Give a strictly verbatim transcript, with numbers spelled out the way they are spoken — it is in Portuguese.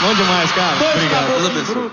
Bom demais, cara. Dois Obrigado. caboclos Deus abençoe. brutos.